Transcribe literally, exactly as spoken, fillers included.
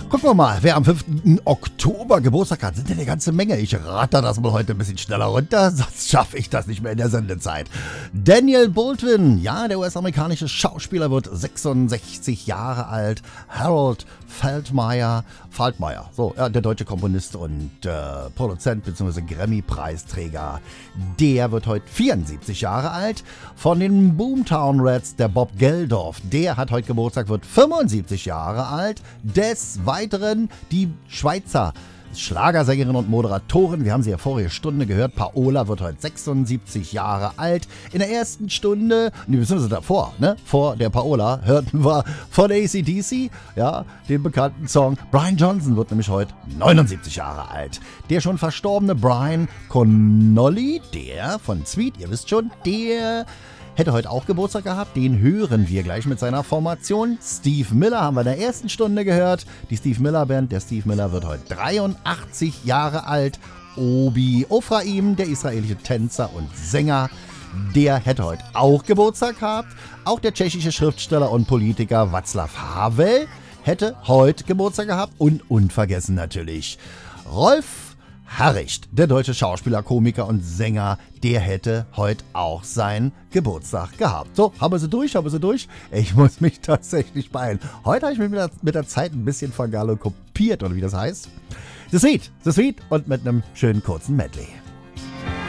Gucken wir mal, wer am fünften Oktober Geburtstag hat. Sind ja eine ganze Menge. Ich rate das mal heute ein bisschen schneller runter, sonst schaffe ich das nicht mehr in der Sendezeit. Daniel Baldwin, ja, der U S-amerikanische Schauspieler, wird sechsundsechzig Jahre alt. Harold Faltermeyer, Faltermeyer, so, ja, der deutsche Komponist und äh, Produzent bzw. Grammy-Preisträger, der wird heute vierundsiebzig Jahre alt. Von den Boomtown Rats, der Bob Geldof, der hat heute Geburtstag, wird fünfundsiebzig Jahre alt. Des Weiteren die Schweizer Schlagersängerin und Moderatorin, wir haben sie ja vorige Stunde gehört, Paola wird heute sechsundsiebzig Jahre alt. In der ersten Stunde, nee, beziehungsweise davor, ne, vor der Paola, hörten wir von A C D C, ja, den bekannten Song. Brian Johnson wird nämlich heute neunundsiebzig Jahre alt. Der schon verstorbene Brian Connolly, der von Sweet, ihr wisst schon, der hätte heute auch Geburtstag gehabt, den hören wir gleich mit seiner Formation. Steve Miller haben wir in der ersten Stunde gehört. Die Steve Miller Band, der Steve Miller wird heute dreiundachtzig Jahre alt. Obi Ophraim, der israelische Tänzer und Sänger, der hätte heute auch Geburtstag gehabt. Auch der tschechische Schriftsteller und Politiker Václav Havel hätte heute Geburtstag gehabt. Und unvergessen natürlich Rolf Harricht, der deutsche Schauspieler, Komiker und Sänger, der hätte heute auch seinen Geburtstag gehabt. So, haben sie durch, haben sie durch. Ich muss mich tatsächlich beeilen. Heute habe ich mich mit der, mit der Zeit ein bisschen vergalopiert, oder wie das heißt. The Sweet, The Sweet und mit einem schönen kurzen Medley.